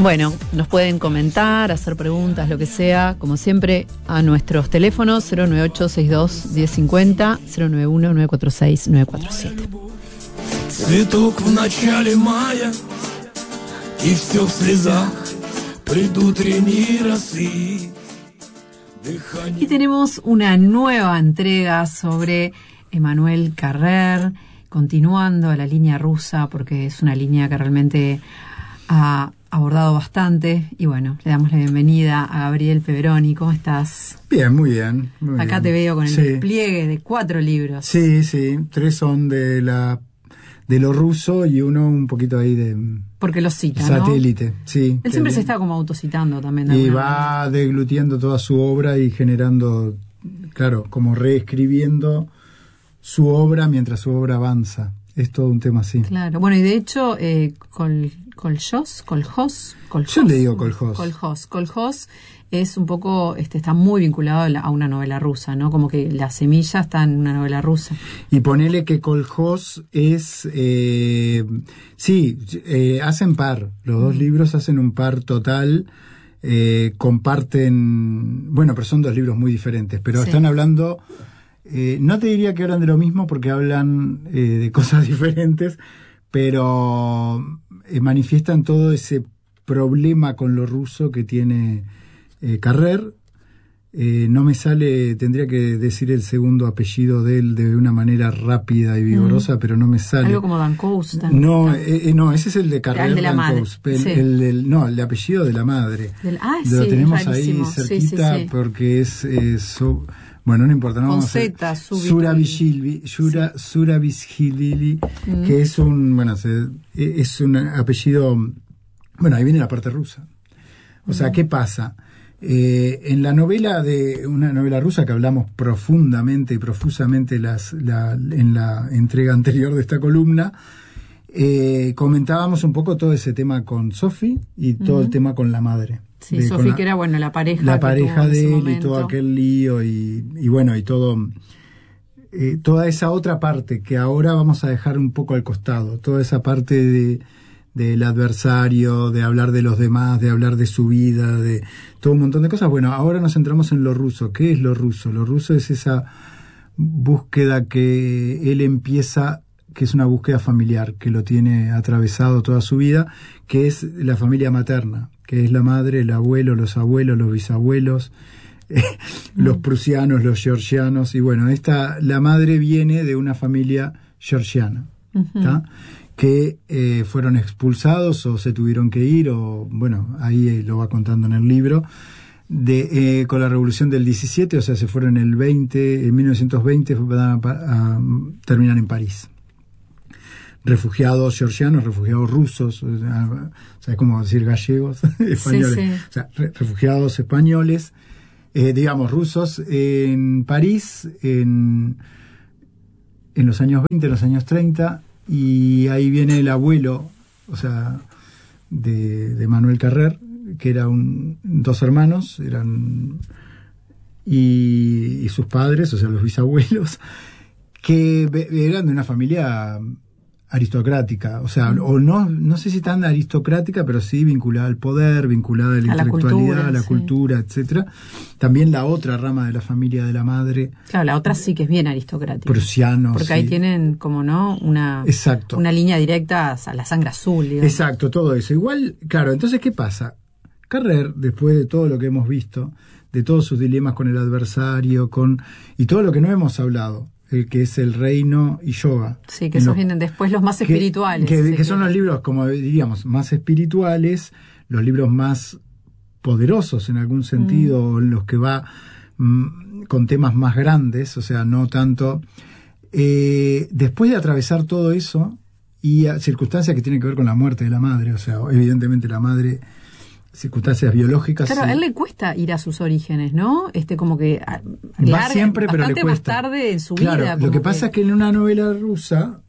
Bueno, nos pueden comentar, hacer preguntas, lo que sea, como siempre, a nuestros teléfonos 098-62-1050, 091-946-947. Цветок в начале мая, и все в слезах предутренней росы. Y tenemos una nueva entrega sobre Emmanuel Carrère, continuando la línea rusa, porque es una línea que realmente ha abordado bastante. Y bueno, le damos la bienvenida a Gabriel Peveroni. ¿Cómo estás? Bien, muy bien. Acá te veo con el despliegue de 4 libros. Sí, 3 son de lo ruso y uno un poquito ahí de... Porque los cita, satélite, ¿no? sí. Él siempre se está como autocitando también. Y va deglutiendo toda su obra y generando, claro, como reescribiendo su obra mientras su obra avanza. Es todo un tema así. Claro, bueno, y de hecho, Koljós. Yo le digo Koljós. Koljós es un poco, está muy vinculado a una novela rusa, ¿no? Como que la semilla está en una novela rusa. Y ponele que Koljós es, hacen par. Los dos libros hacen un par total. Comparten, bueno, pero son 2 libros muy diferentes, pero están hablando, no te diría que hablan de lo mismo porque hablan de cosas diferentes, pero manifiestan todo ese problema con lo ruso que tiene Carrère. No me sale, tendría que decir el segundo apellido de él de una manera rápida y vigorosa, pero no me sale. Algo como Dancous. No, ese es el de Carrère. El de la madre. El apellido de la madre. Lo tenemos ahí cerquita porque es bueno, no importa, no vamos a Zurabishvili, que es es un apellido, bueno, ahí viene la parte rusa. O sea, ¿qué pasa? En la novela una novela rusa que hablamos profundamente y profusamente en la entrega anterior de esta columna, comentábamos un poco todo ese tema con Sophie y todo el tema con la madre. Sí, Sophie, que era, bueno, la pareja de él y todo aquel lío y bueno, y todo, toda esa otra parte que ahora vamos a dejar un poco al costado, toda esa parte del adversario, de hablar de los demás, de hablar de su vida, de todo un montón de cosas. Bueno, ahora nos centramos en lo ruso. ¿Qué es lo ruso? Lo ruso es esa búsqueda que él empieza, que es una búsqueda familiar, que lo tiene atravesado toda su vida, que es la familia materna, que es la madre, el abuelo, los abuelos, los bisabuelos, los prusianos, los georgianos, y bueno, la madre viene de una familia georgiana, ¿tá? Que fueron expulsados o se tuvieron que ir, o bueno, ahí lo va contando en el libro, con la revolución del 17, o sea, se fueron en 1920 a terminar en París. Refugiados georgianos, refugiados rusos, o sea, es como decir gallegos, españoles, sí. O sea, refugiados españoles, rusos, en París, en los años 20, en los años 30, y ahí viene el abuelo, o sea, de Emmanuel Carrère, que era 2 hermanos, y sus padres, o sea, los bisabuelos, que eran de una familia aristocrática, o sea, o no sé si tan aristocrática, pero sí vinculada al poder, vinculada a la intelectualidad, a la cultura, etcétera. También la otra rama de la familia de la madre. Claro, la otra sí que es bien aristocrática. Prusianos. Porque ahí tienen, como no, una línea directa a la sangre azul, digamos. Exacto, todo eso. Igual, claro, entonces, ¿qué pasa? Carrère, después de todo lo que hemos visto, de todos sus dilemas con el adversario, y todo lo que no hemos hablado, que es el reino y yoga. Sí, que esos vienen después los más espirituales. Que son los libros, como diríamos, más espirituales, los libros más poderosos en algún sentido, los que va con temas más grandes, o sea, no tanto... después de atravesar todo eso y a circunstancias que tienen que ver con la muerte de la madre, o sea, evidentemente la madre... circunstancias biológicas. Claro, a él le cuesta ir a sus orígenes, ¿no? Como que va siempre, pero le cuesta. Más tarde en su vida. Claro, lo que pasa es que en una novela rusa,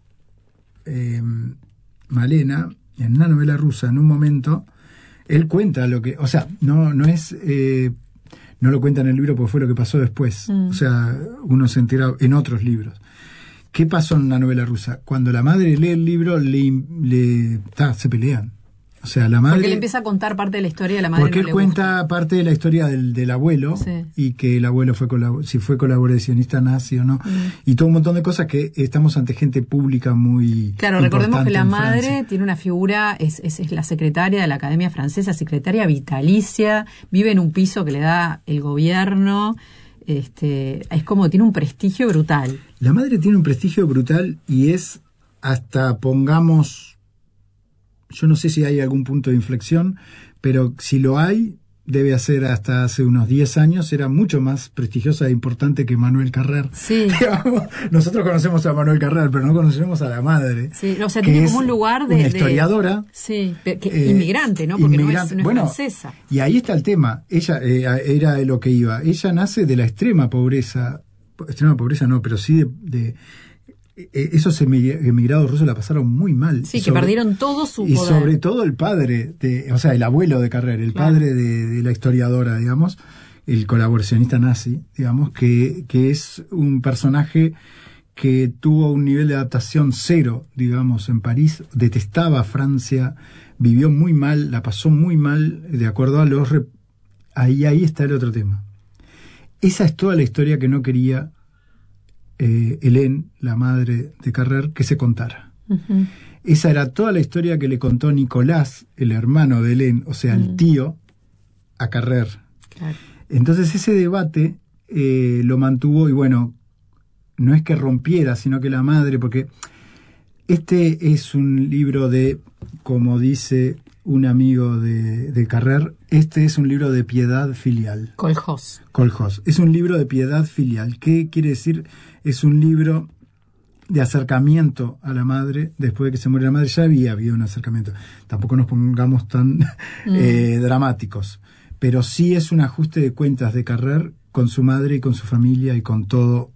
Malena, en una novela rusa, en un momento, él cuenta lo que, o sea, no es, no lo cuenta en el libro porque fue lo que pasó después. O sea, uno se entera en otros libros. ¿Qué pasó en una novela rusa? Cuando la madre lee el libro, se pelean. O O sea, la madre... Porque él empieza a contar parte de la historia de la madre. Porque él cuenta parte de la historia del abuelo, sí, y que el abuelo si fue colaboracionista nazi o no, y todo un montón de cosas que estamos ante gente pública muy... Claro, recordemos que la madre tiene una figura, es la secretaria de la Academia Francesa, secretaria vitalicia, vive en un piso que le da el gobierno, es como, tiene un prestigio brutal. La madre tiene un prestigio brutal y es hasta, pongamos... Yo no sé si hay algún punto de inflexión, pero si lo hay, debe ser hasta hace unos 10 años, era mucho más prestigiosa e importante que Manuel Carrer. Sí. Digamos, nosotros conocemos a Manuel Carrer, pero no conocemos a la madre. Sí, o sea, tiene como un lugar de... Una historiadora. Sí, inmigrante, ¿no? Porque no es francesa. Y ahí está el tema. Ella era de lo que iba. Ella nace de la extrema pobreza no, pero sí de esos emigrados rusos la pasaron muy mal. Sí, que perdieron todo su poder. Y sobre todo el padre, el abuelo de Carrer, el padre de la historiadora, digamos, el colaboracionista nazi, digamos, que es un personaje que tuvo un nivel de adaptación cero, digamos, en París, detestaba Francia, vivió muy mal, la pasó muy mal, de acuerdo a los... Ahí está el otro tema. Esa es toda la historia que no quería Hélène, la madre de Carrer, que se contara. Uh-huh. Esa era toda la historia que le contó Nicolás, el hermano de Hélène, o sea, el tío, a Carrer. Claro. Entonces ese debate lo mantuvo, y bueno, no es que rompiera, sino que la madre, porque este es un libro de, como dice un amigo de Carrer, este es un libro de piedad filial. Coljós. Es un libro de piedad filial. ¿Qué quiere decir? Es un libro de acercamiento a la madre. Después de que se muere la madre ya había habido un acercamiento. Tampoco nos pongamos tan dramáticos. Pero sí es un ajuste de cuentas de Carrer con su madre y con su familia y con todo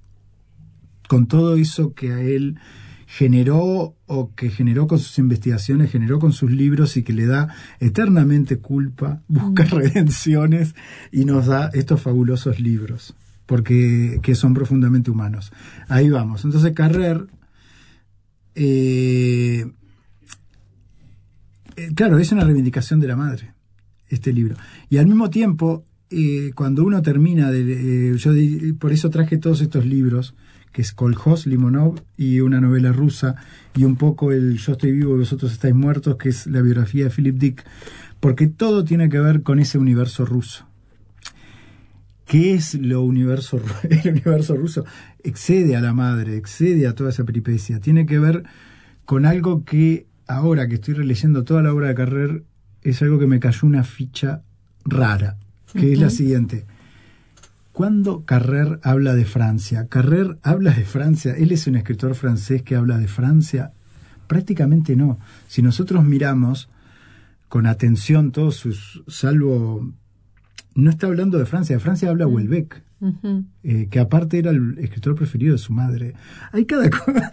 eso que a él generó, o que generó con sus investigaciones, generó con sus libros, y que le da eternamente culpa, busca redenciones y nos da estos fabulosos libros, porque que son profundamente humanos. Ahí vamos. Entonces Carrer, claro, es una reivindicación de la madre, este libro. Y al mismo tiempo, cuando uno termina por eso traje todos estos libros, que es Koljós, Limonov, y una novela rusa, y un poco el Yo estoy vivo y vosotros estáis muertos, que es la biografía de Philip Dick, porque todo tiene que ver con ese universo ruso. ¿Qué es el universo ruso? Excede a la madre, excede a toda esa peripecia. Tiene que ver con algo que, ahora que estoy releyendo toda la obra de Carrer, es algo que me cayó una ficha rara, que es la siguiente. Cuando Carrer habla de Francia, él es un escritor francés que habla de Francia, prácticamente no. Si nosotros miramos con atención todos sus, salvo, no está hablando de Francia habla Houellebecq, que aparte era el escritor preferido de su madre. Hay cada cosa,